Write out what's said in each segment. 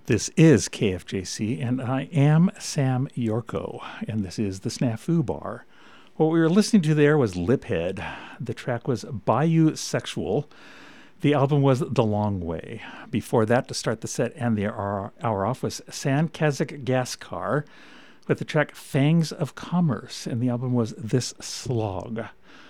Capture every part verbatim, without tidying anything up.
This is K F J C, and I am Sam Yorko, and this is the Snafu Bar. What we were listening to there was Liphead. The track was Bayou Sexual. The album was The Long Way. Before that, to start the set and the hour, hour off, was San Kazakh Gaskar with the track Fangs of Commerce, and the album was This Slog.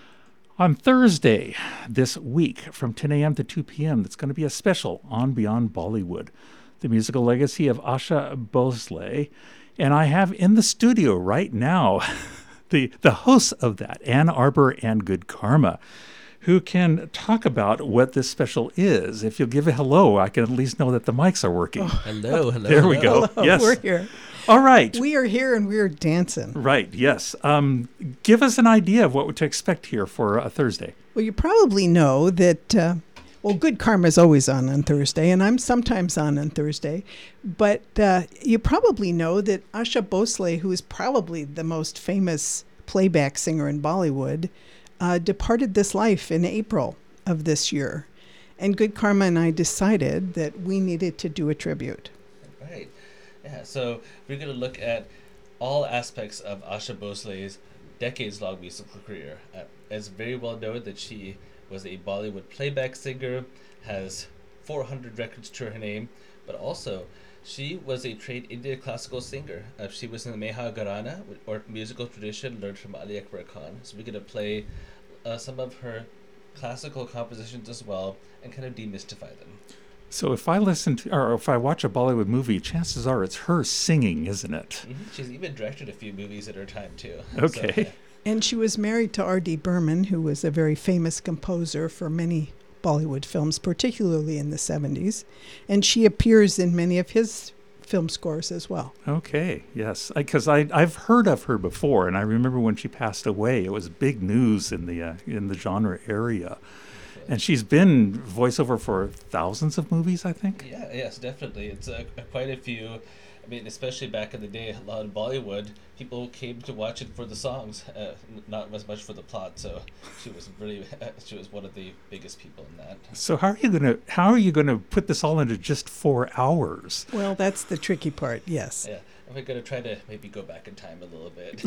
On Thursday this week, from ten a.m. to two p.m., it's going to be a special on Beyond Bollywood, the musical legacy of Asha Bhosle. And I have in the studio right now the, the hosts of that, Ann Arbor and Good Karma, who can talk about what this special is. If you'll give a hello, I can at least know that the mics are working. Oh, hello, hello. There we hello. go. Hello, Yes. we're here. All right. We are here and we are dancing. Right, yes. Um, give us an idea of what to expect here for a Thursday. Well, you probably know that, uh, well, Good Karma is always on on Thursday, and I'm sometimes on on Thursday. But uh, you probably know that Asha Bhosle, who is probably the most famous playback singer in Bollywood, uh, departed this life in April of this year. And Good Karma and I decided that we needed to do a tribute. Right. Yeah, so we're going to look at all aspects of Asha Bhosle's decades-long musical career. Uh, it's very well known that she was a Bollywood playback singer, has four hundred records to her name, but also she was a trained Indian classical singer. Uh, she was in the Meha Gharana, or musical tradition, learned from Ali Akbar Khan. So we're going to play uh, some of her classical compositions as well and kind of demystify them. So if I listen to, or if I watch a Bollywood movie, chances are it's her singing, isn't it? Mm-hmm. She's even directed a few movies at her time, too. Okay. So, yeah. And she was married to R D. Burman, who was a very famous composer for many Bollywood films, particularly in the seventies. And she appears in many of his film scores as well. Okay, yes. Because I, I, I've heard of her before, and I remember when she passed away, it was big news in the uh, in the genre area. And she's been voiceover for thousands of movies, I think. Yeah, yes, definitely. It's uh, quite a few. I mean, especially back in the day, a lot of Bollywood, people came to watch it for the songs, uh, not as much for the plot. So she was really, she was one of the biggest people in that. So how are you gonna how are you gonna put this all into just four hours? Well, that's the tricky part, yes. Yeah, we're going to try to maybe go back in time a little bit.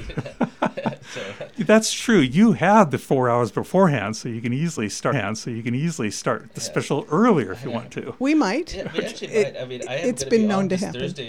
so, That's true. You had the four hours beforehand, so you can easily start. So you can easily start the Yeah. special earlier if you Yeah. want to. We might. yeah, we actually It- might. I mean, I am it's gonna been be known on to this happen. Thursday